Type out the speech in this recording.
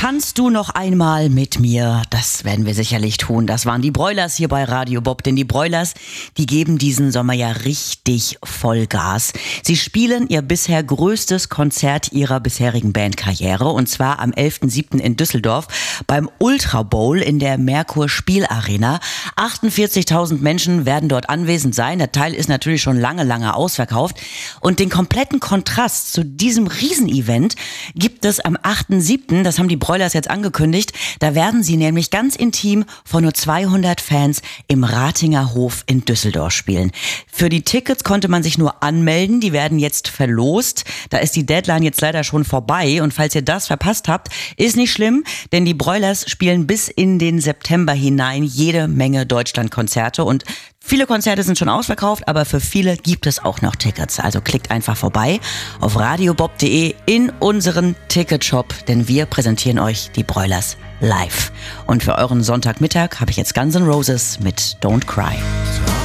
Tanzt du noch einmal mit mir? Das werden wir sicherlich tun. Das waren die Broilers hier bei Radio Bob. Denn die Broilers, die geben diesen Sommer ja richtig Vollgas. Sie spielen ihr bisher größtes Konzert ihrer bisherigen Bandkarriere. Und zwar am 11.07. in Düsseldorf beim Ultra Bowl in der Merkur Spielarena. 48.000 Menschen werden dort anwesend sein. Der Teil ist natürlich schon lange ausverkauft. Und den kompletten Kontrast zu diesem Riesenevent gibt es am 8.07. Das haben die Broilers jetzt angekündigt. Da werden sie nämlich ganz intim vor nur 200 Fans im Ratinger Hof in Düsseldorf spielen. Für die Tickets konnte man sich nur anmelden. Die werden jetzt verlost. Da ist die Deadline jetzt leider schon vorbei. Und falls ihr das verpasst habt, ist nicht schlimm, denn die Broilers spielen bis in den September hinein jede Menge Deutschlandkonzerte. Und viele Konzerte sind schon ausverkauft, aber für viele gibt es auch noch Tickets. Also klickt einfach vorbei auf radiobob.de in unseren Ticketshop, denn wir präsentieren euch die Broilers live. Und für euren Sonntagmittag habe ich jetzt Guns N' Roses mit Don't Cry.